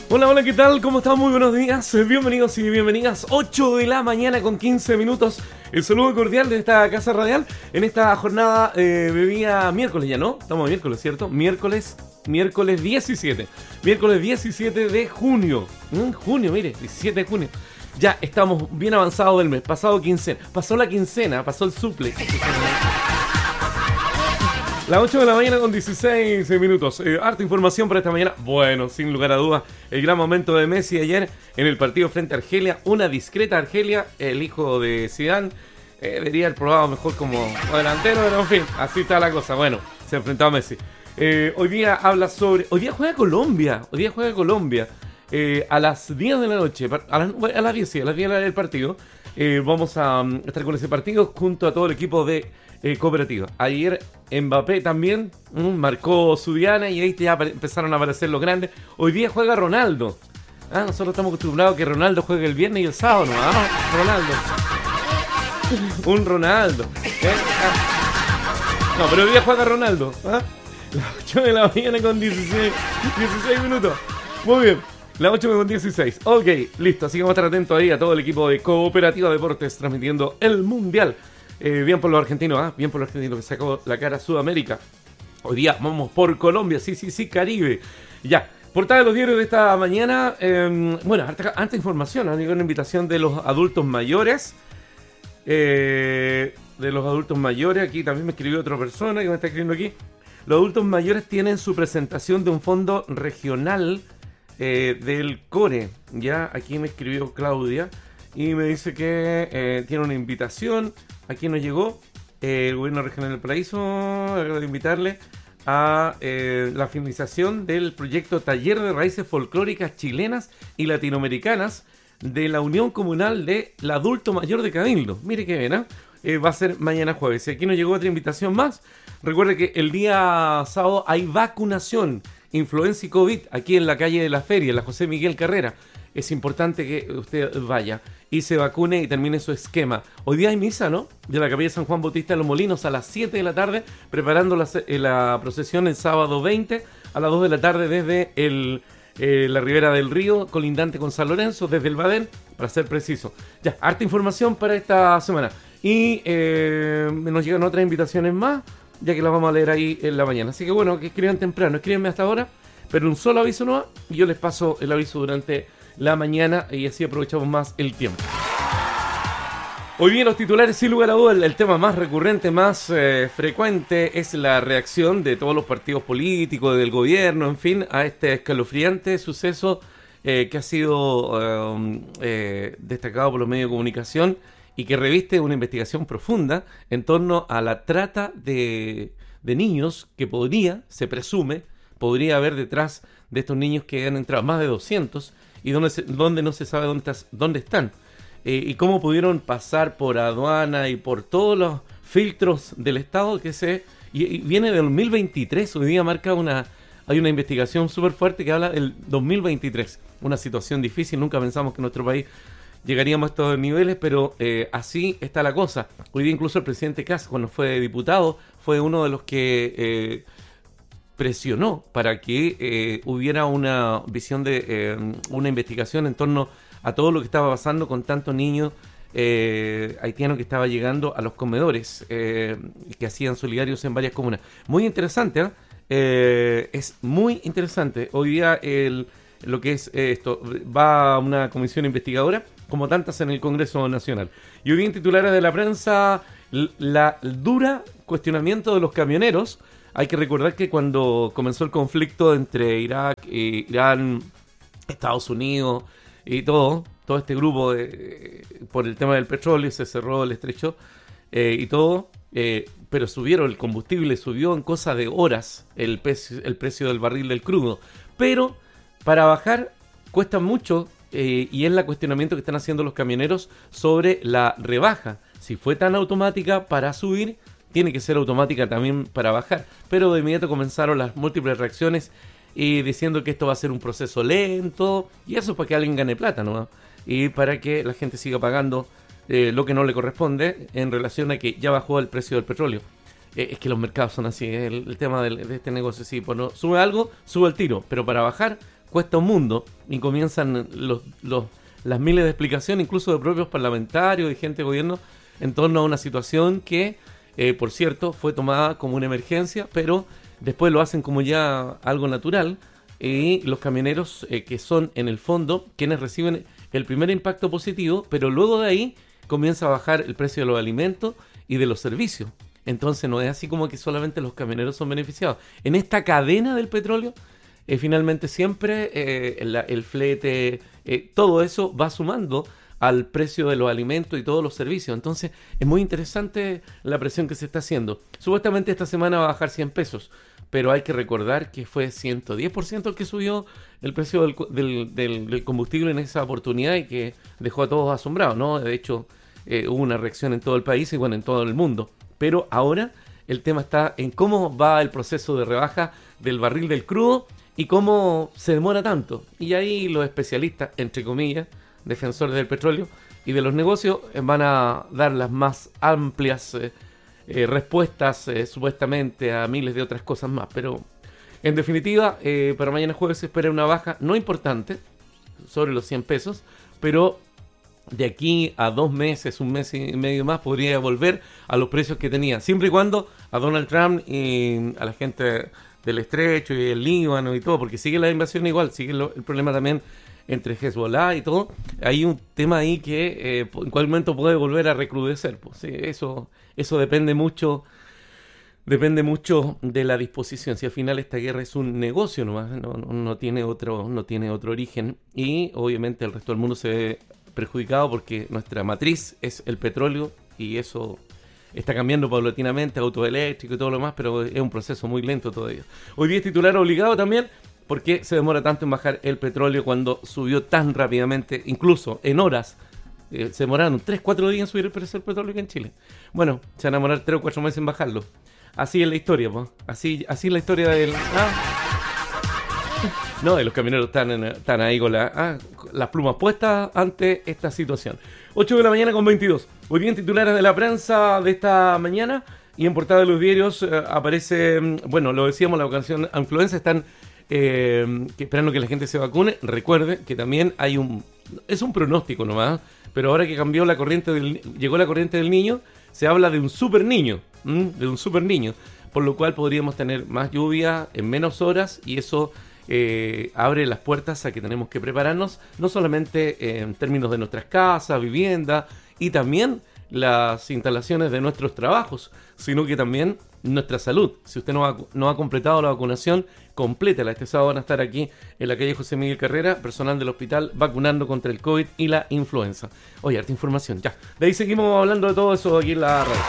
Hola, hola, ¿qué tal? ¿Cómo están? Muy buenos días. Bienvenidos y bienvenidas. 8 de la mañana con 15 minutos. El saludo cordial de esta casa radial en esta jornada de día miércoles ya, ¿no? Estamos miércoles, ¿cierto? Miércoles 17. Miércoles 17 de junio. Junio, mire, 17 de junio. Ya estamos bien avanzados del mes. Pasado quincena. Pasó la quincena, pasó el suple. Las 8 de la mañana con 16 minutos. Harta información para esta mañana. Bueno, sin lugar a dudas, el gran momento de Messi ayer en el partido frente a Argelia. Una discreta Argelia, el hijo de Zidane. Debería haber probado mejor como delantero, pero en fin, así está la cosa. Bueno, se enfrentó a Messi. Hoy día habla sobre... Hoy día juega Colombia. A las 10 de la noche. A las 10, sí, a las 10 del partido. Vamos a estar con ese partido junto a todo el equipo de Cooperativa. Ayer Mbappé también marcó su diana y ahí ya empezaron a aparecer los grandes. Hoy día juega Ronaldo. Nosotros estamos acostumbrados a que Ronaldo juegue el viernes y el sábado, ¿no? Ronaldo. Un Ronaldo. No, pero hoy día juega Ronaldo. Las 8 de la mañana con 16 minutos. Muy bien. Las 8 con 16. Ok, listo. Así que vamos a estar atentos ahí a todo el equipo de Cooperativa Deportes transmitiendo el Mundial. Bien por los argentinos, bien por los argentinos que sacó la cara a Sudamérica. Hoy día vamos por Colombia, sí, Caribe. Ya, portada de los diarios de esta mañana. Bueno, harta información, hay una invitación de los adultos mayores. Aquí también me escribió otra persona que me está escribiendo aquí. Los adultos mayores tienen su presentación de un fondo regional del CORE. Ya, aquí me escribió Claudia y me dice que tiene una invitación. Aquí nos llegó el Gobierno Regional del Paraíso de invitarle a la finalización del proyecto Taller de Raíces Folclóricas Chilenas y Latinoamericanas de la Unión Comunal del Adulto Mayor de Cabildo. Mire qué bien, va a ser mañana jueves. Y aquí nos llegó otra invitación más. Recuerde que el día sábado hay vacunación, influenza y COVID aquí en la calle de la Feria, en la José Miguel Carrera. Es importante que usted vaya y se vacune y termine su esquema. Hoy día hay misa, ¿no? De la Capilla San Juan Bautista de los Molinos a las 7 de la tarde, preparando la procesión el sábado 20 a las 2 de la tarde desde la Ribera del Río, colindante con San Lorenzo, desde el Badén, para ser preciso. Ya, harta información para esta semana. Y nos llegan otras invitaciones más, ya que las vamos a leer ahí en la mañana. Así que bueno, que escriban temprano, escríbanme hasta ahora, pero un solo aviso no, y yo les paso el aviso durante la mañana y así aprovechamos más el tiempo. Hoy bien, los titulares, sin lugar a dudas, el tema más recurrente, más frecuente es la reacción de todos los partidos políticos, del gobierno, en fin, a este escalofriante suceso que ha sido destacado por los medios de comunicación y que reviste una investigación profunda en torno a la trata de niños que se presume, podría haber detrás de estos niños que han entrado, más de 200, y donde no se sabe dónde están. Y cómo pudieron pasar por aduana y por todos los filtros del Estado y viene del 2023. Hoy día hay una investigación súper fuerte que habla del 2023. Una situación difícil, nunca pensamos que en nuestro país llegaríamos a estos niveles, pero así está la cosa. Hoy día incluso el presidente Kast, cuando fue diputado, fue uno de los que presionó para que hubiera una visión de una investigación en torno a todo lo que estaba pasando con tantos niños haitianos que estaban llegando a los comedores que hacían solidarios en varias comunas. Muy interesante, es muy interesante. Hoy día lo que es esto va a una comisión investigadora, como tantas en el Congreso Nacional. Y hoy día en titulares de la prensa, la dura cuestionamiento de los camioneros. Hay que recordar que cuando comenzó el conflicto entre Irak, Irán, Estados Unidos y todo este grupo por el tema del petróleo, se cerró el estrecho y todo, pero el combustible subió en cosa de horas el precio del barril del crudo. Pero para bajar cuesta mucho y es el cuestionamiento que están haciendo los camioneros sobre la rebaja. Si fue tan automática para subir, tiene que ser automática también para bajar. Pero de inmediato comenzaron las múltiples reacciones y diciendo que esto va a ser un proceso lento, y eso es para que alguien gane plata, ¿no? Y para que la gente siga pagando lo que no le corresponde en relación a que ya bajó el precio del petróleo. Es que los mercados son así, el tema de este negocio, sí, pues no, sube algo, sube el tiro, pero para bajar cuesta un mundo y comienzan las miles de explicaciones, incluso de propios parlamentarios y gente de gobierno, en torno a una situación que, por cierto, fue tomada como una emergencia, pero después lo hacen como ya algo natural, y los camioneros que son en el fondo quienes reciben el primer impacto positivo, pero luego de ahí comienza a bajar el precio de los alimentos y de los servicios. Entonces no es así como que solamente los camioneros son beneficiados. En esta cadena del petróleo, finalmente siempre el flete, todo eso va sumando al precio de los alimentos y todos los servicios. Entonces es muy interesante la presión que se está haciendo. Supuestamente esta semana va a bajar 100 pesos, pero hay que recordar que fue 110% el que subió el precio del combustible en esa oportunidad y que dejó a todos asombrados, ¿no? De hecho, hubo una reacción en todo el país y bueno, en todo el mundo. Pero ahora el tema está en cómo va el proceso de rebaja del barril del crudo y cómo se demora tanto. Y ahí los especialistas, entre comillas, defensores del petróleo y de los negocios, van a dar las más amplias respuestas supuestamente a miles de otras cosas más. Pero en definitiva, para mañana jueves se espera una baja no importante, sobre los 100 pesos, pero de aquí a 2 meses, 1 mes y medio más, podría volver a los precios que tenía, siempre y cuando a Donald Trump y a la gente del Estrecho y el Líbano y todo, porque sigue la invasión igual, sigue el problema también entre Hezbollah y todo. Hay un tema ahí que en cualquier momento puede volver a recrudecer. Pues, sí, eso depende mucho de la disposición. Si al final esta guerra es un negocio nomás, no tiene otro origen, y obviamente el resto del mundo se ve perjudicado porque nuestra matriz es el petróleo y eso está cambiando paulatinamente, autos eléctricos y todo lo demás, pero es un proceso muy lento todavía. Hoy día es titular obligado también porque se demora tanto en bajar el petróleo cuando subió tan rápidamente, incluso en horas. Se demoraron 3-4 días en subir el precio del petróleo que en Chile. Bueno, se van a demorar 3 o 4 meses en bajarlo. Así es la historia, pues. Así es la historia del... No, y los camioneros están ahí con las plumas puestas ante esta situación. 8 de la mañana con 22. Hoy bien, titulares de la prensa de esta mañana y en portada de los diarios aparece, bueno, lo decíamos, la vacunación a influenza, están esperando que la gente se vacune. Recuerde que también es un pronóstico nomás, pero ahora que llegó la corriente del niño, se habla de un super niño, por lo cual podríamos tener más lluvia en menos horas y eso abre las puertas a que tenemos que prepararnos, no solamente en términos de nuestras casas, vivienda y también las instalaciones de nuestros trabajos, sino que también nuestra salud. Si usted no ha completado la vacunación, complétela. Este sábado van a estar aquí en la calle José Miguel Carrera, personal del hospital vacunando contra el COVID y la influenza. Oye, harta información, ya. De ahí seguimos hablando de todo eso aquí en la radio.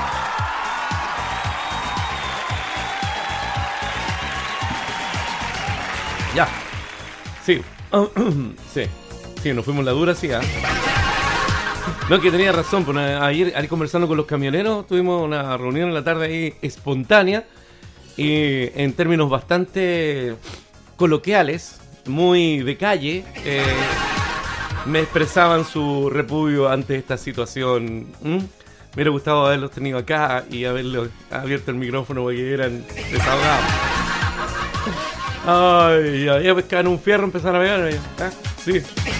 Ya. Sí. Sí, nos fuimos la dura, sí, No, que tenía razón, pues ayer conversando con los camioneros, tuvimos una reunión en la tarde ahí espontánea y en términos bastante coloquiales, muy de calle, me expresaban su repudio ante esta situación. Me hubiera gustado haberlos tenido acá y haberlos abierto el micrófono porque eran desahogados. Ay, ya pescaban un fierro, empezaron a pegar. Sí.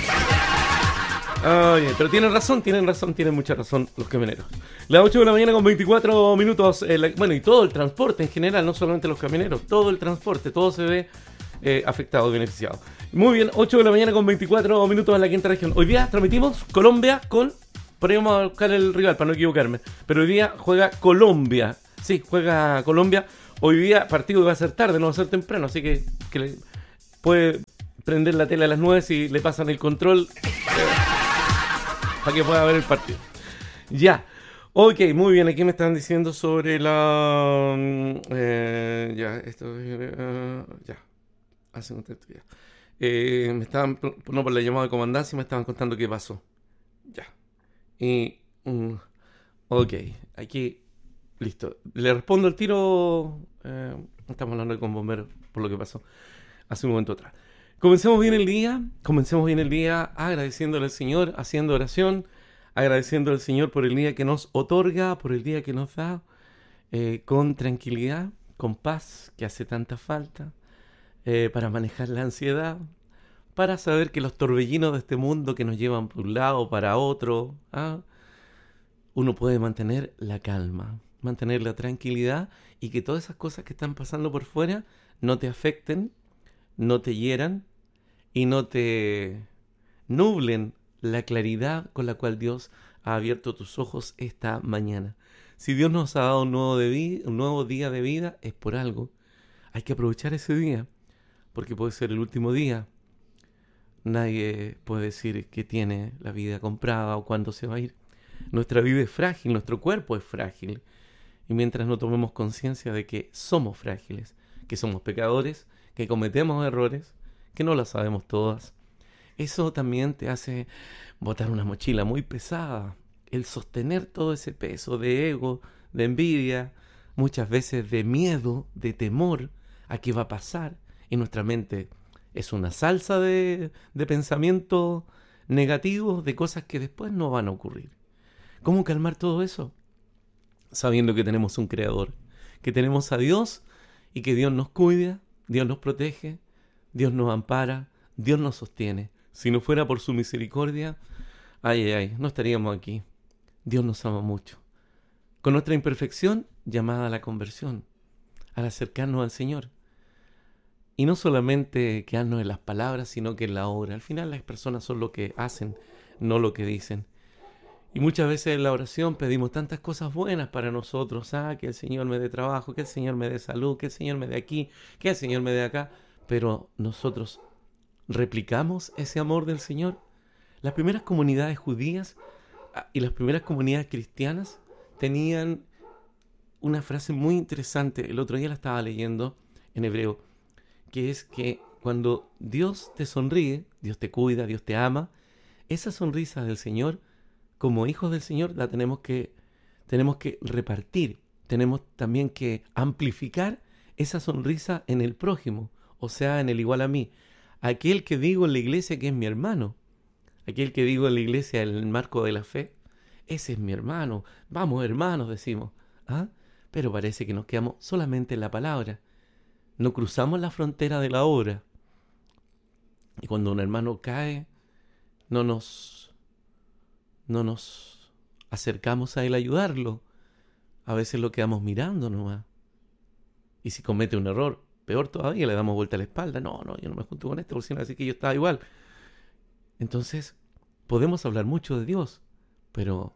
Oye, pero tienen mucha razón los camioneros. Las 8 de la mañana con 24 minutos. Bueno, y todo el transporte en general, no solamente los camioneros, todo el transporte, todo se ve afectado, beneficiado. Muy bien, 8 de la mañana con 24 minutos en la quinta región. Hoy día transmitimos Colombia con... Por ahí vamos a buscar el rival para no equivocarme. Pero hoy día juega Colombia. Sí, juega Colombia. Hoy día partido va a ser tarde, no va a ser temprano, así que puede prender la tele a las 9 si le pasan el control para que pueda ver el partido. Ya, ok, muy bien, aquí me están diciendo sobre la... hace un texto ya. Me estaban, no por la llamada de comandancia, me estaban contando qué pasó. Ya. Ok, aquí... Listo. Le respondo al tiro. Estamos hablando con bomberos por lo que pasó hace un momento atrás. Comencemos bien el día agradeciéndole al Señor, haciendo oración, agradeciendo al Señor por el día que nos otorga, por el día que nos da, con tranquilidad, con paz, que hace tanta falta, para manejar la ansiedad, para saber que los torbellinos de este mundo que nos llevan por un lado para otro, uno puede mantener la calma, mantener la tranquilidad y que todas esas cosas que están pasando por fuera no te afecten, no te hieran y no te nublen la claridad con la cual Dios ha abierto tus ojos esta mañana. Si Dios nos ha dado un nuevo día de vida, es por algo. Hay que aprovechar ese día, porque puede ser el último día. Nadie puede decir que tiene la vida comprada o cuándo se va a ir. Nuestra vida es frágil, nuestro cuerpo es frágil. Y mientras no tomemos conciencia de que somos frágiles, que somos pecadores, que cometemos errores, que no las sabemos todas, eso también te hace botar una mochila muy pesada. El sostener todo ese peso de ego, de envidia, muchas veces de miedo, de temor a qué va a pasar. Y nuestra mente es una salsa de pensamientos negativos, de cosas que después no van a ocurrir. ¿Cómo calmar todo eso? Sabiendo que tenemos un creador, que tenemos a Dios y que Dios nos cuida, Dios nos protege, Dios nos ampara, Dios nos sostiene. Si no fuera por su misericordia, no estaríamos aquí. Dios nos ama mucho. Con nuestra imperfección, llamada a la conversión, al acercarnos al Señor. Y no solamente quedarnos en las palabras, sino que en la obra. Al final las personas son lo que hacen, no lo que dicen. Y muchas veces en la oración pedimos tantas cosas buenas para nosotros. Que el Señor me dé trabajo, que el Señor me dé salud, que el Señor me dé aquí, que el Señor me dé acá. Pero nosotros replicamos ese amor del Señor. Las primeras comunidades judías y las primeras comunidades cristianas tenían una frase muy interesante. El otro día la estaba leyendo en hebreo, que es que cuando Dios te sonríe, Dios te cuida, Dios te ama, esa sonrisa del Señor, como hijos del Señor, la tenemos que repartir. Tenemos también que amplificar esa sonrisa en el prójimo, o sea, en el igual a mí. Aquel que digo en la iglesia que es mi hermano, aquel que digo en la iglesia en el marco de la fe, ese es mi hermano. Vamos, hermanos, decimos. Pero parece que nos quedamos solamente en la palabra. No cruzamos la frontera de la obra. Y cuando un hermano cae, no nos acercamos a él a ayudarlo. A veces lo quedamos mirando nomás. Y si comete un error, peor todavía, le damos vuelta a la espalda. No, yo no me junto con este, por si no, así que yo estaba igual. Entonces, podemos hablar mucho de Dios, pero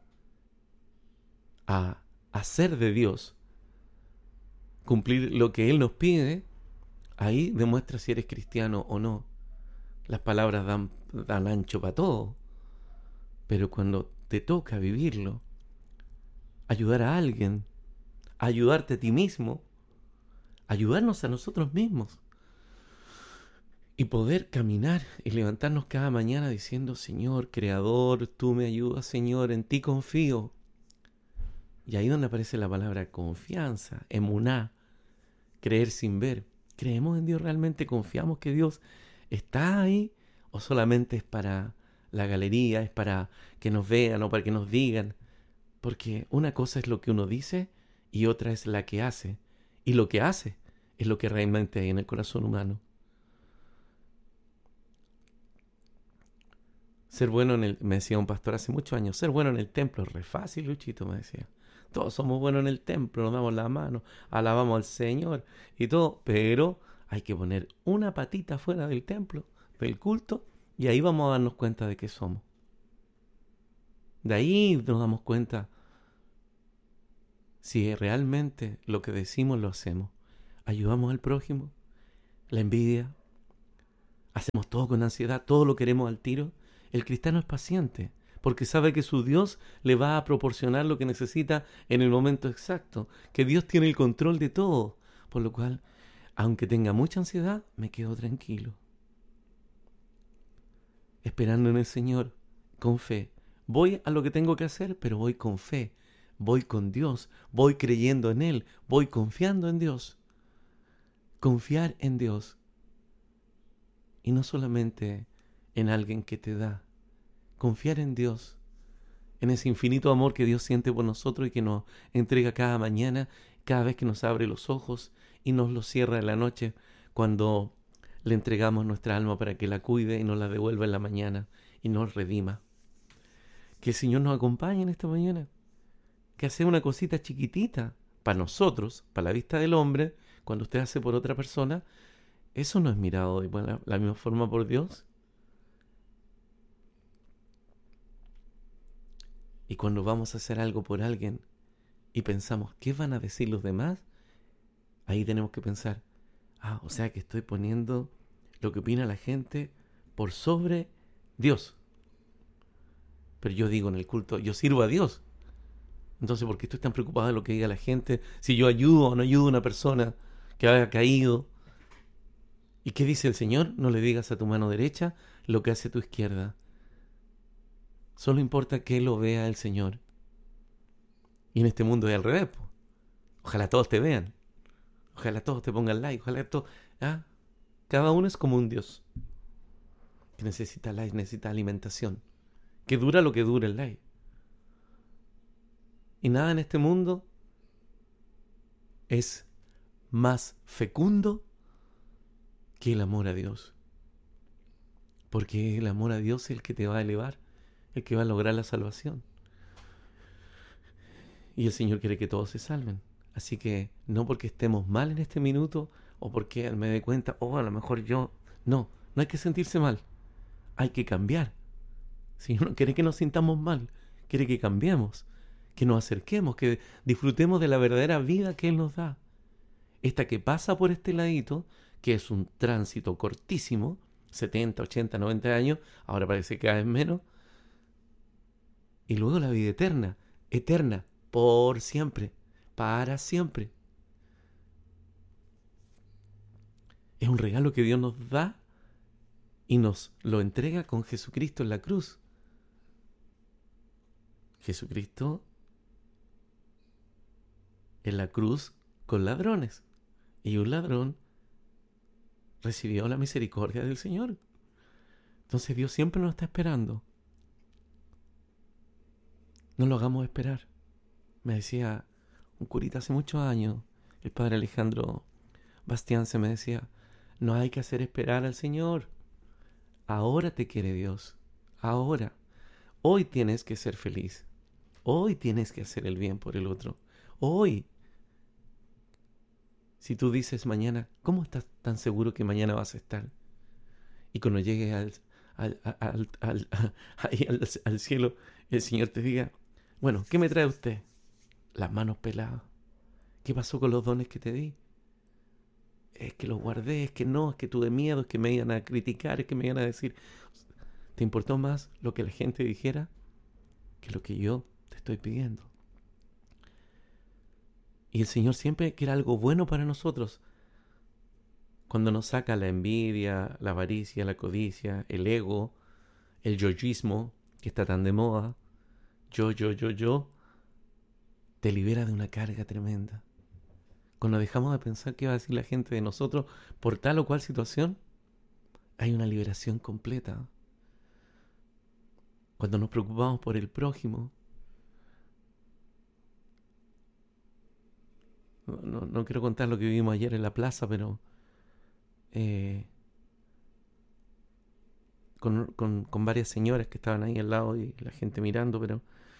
a hacer de Dios, cumplir lo que Él nos pide, ahí demuestra si eres cristiano o no. Las palabras dan ancho para todo, pero cuando te toca vivirlo, ayudar a alguien, ayudarte a ti mismo, ayudarnos a nosotros mismos y poder caminar y levantarnos cada mañana diciendo: Señor, Creador, tú me ayudas, Señor, en ti confío. Y ahí donde aparece la palabra confianza, emuná, creer sin ver. ¿Creemos en Dios realmente? ¿Confiamos que Dios está ahí? ¿O solamente es para la galería, es para que nos vean o para que nos digan? Porque una cosa es lo que uno dice y otra es la que hace. Y lo que hace es lo que realmente hay en el corazón humano. Ser bueno me decía un pastor hace muchos años, ser bueno en el templo es re fácil, Luchito, me decía. Todos somos buenos en el templo, nos damos la mano, alabamos al Señor y todo, pero hay que poner una patita fuera del templo, del culto, y ahí vamos a darnos cuenta de qué somos. De ahí nos damos cuenta si realmente lo que decimos lo hacemos. Ayudamos al prójimo, la envidia, hacemos todo con ansiedad, todo lo queremos al tiro. El cristiano es paciente, porque sabe que su Dios le va a proporcionar lo que necesita en el momento exacto, que Dios tiene el control de todo, por lo cual, aunque tenga mucha ansiedad, me quedo tranquilo, esperando en el Señor, con fe. Voy a lo que tengo que hacer, pero voy con fe, voy con Dios, voy creyendo en Él, voy confiando en Dios. Confiar en Dios, y no solamente en alguien que te da. Confiar en Dios, en ese infinito amor que Dios siente por nosotros y que nos entrega cada mañana, cada vez que nos abre los ojos y nos los cierra en la noche, cuando le entregamos nuestra alma para que la cuide y nos la devuelva en la mañana y nos redima. Que el Señor nos acompañe en esta mañana. Que hace una cosita chiquitita para nosotros, para la vista del hombre, cuando usted hace por otra persona, eso no es mirado de la misma forma por Dios. Y cuando vamos a hacer algo por alguien y pensamos, ¿qué van a decir los demás? Ahí tenemos que pensar, o sea que estoy poniendo lo que opina la gente por sobre Dios. Pero yo digo en el culto, yo sirvo a Dios. Entonces, ¿por qué estoy tan preocupado de lo que diga la gente? Si yo ayudo o no ayudo a una persona que haya caído. ¿Y qué dice el Señor? No le digas a tu mano derecha lo que hace tu izquierda. Solo importa que lo vea el Señor. Y en este mundo es al revés. Ojalá todos te vean. Ojalá todos te pongan like. Ojalá todos... Cada uno es como un Dios. Que necesita like, necesita alimentación. Que dura lo que dura el like. Y nada en este mundo es más fecundo que el amor a Dios. Porque el amor a Dios es el que te va a elevar, el que va a lograr la salvación. Y el Señor quiere que todos se salven. Así que no porque estemos mal en este minuto o porque me dé cuenta, a lo mejor yo... No hay que sentirse mal. Hay que cambiar. El Señor no quiere que nos sintamos mal. Quiere que cambiemos, que nos acerquemos, que disfrutemos de la verdadera vida que Él nos da. Esta que pasa por este ladito, que es un tránsito cortísimo, 70, 80, 90 años, ahora parece que cada vez menos. Y luego la vida eterna, por siempre, para siempre. Es un regalo que Dios nos da y nos lo entrega con Jesucristo en la cruz. Jesucristo en la cruz con ladrones. Y un ladrón recibió la misericordia del Señor. Entonces Dios siempre nos está esperando. No lo hagamos esperar. Me decía un curita hace muchos años, el padre Alejandro Bastián, me decía, no hay que hacer esperar al Señor. Ahora te quiere Dios. Ahora. Hoy tienes que ser feliz. Hoy tienes que hacer el bien por el otro. Hoy. Si tú dices mañana, ¿cómo estás tan seguro que mañana vas a estar? Y cuando llegues al cielo, el Señor te diga, bueno, ¿qué me trae usted? Las manos peladas. ¿Qué pasó con los dones que te di? Es que los guardé, es que no, es que tuve miedo, es que me iban a criticar, es que me iban a decir. ¿Te importó más lo que la gente dijera que lo que yo te estoy pidiendo? Y el Señor siempre quiere algo bueno para nosotros. Cuando nos saca la envidia, la avaricia, la codicia, el ego, el yoyismo, que está tan de moda, yo, te libera de una carga tremenda. Cuando dejamos de pensar qué va a decir la gente de nosotros por tal o cual situación, hay una liberación completa. Cuando nos preocupamos por el prójimo, no quiero contar lo que vivimos ayer en la plaza, pero con varias señoras que estaban ahí al lado y la gente mirando, pero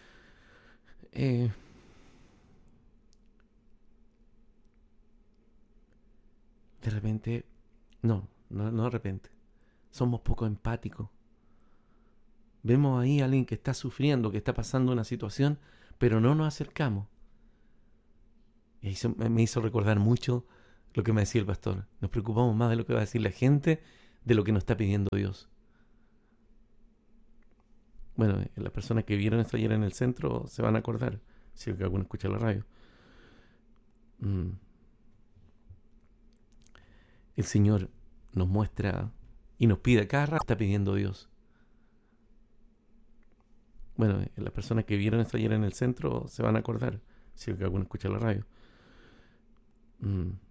de repente, no de repente, somos poco empáticos. Vemos ahí a alguien que está sufriendo, que está pasando una situación, pero no nos acercamos. Y eso me hizo recordar mucho lo que me decía el pastor. Nos preocupamos más de lo que va a decir la gente de lo que nos está pidiendo Dios. Bueno, las personas que vieron esto ayer en el centro se van a acordar, si es que alguno escucha la radio. El Señor nos muestra y nos pide cada rato, está pidiendo Dios. Bueno, las personas que vieron esto ayer en el centro se van a acordar, si es que alguno escucha la radio.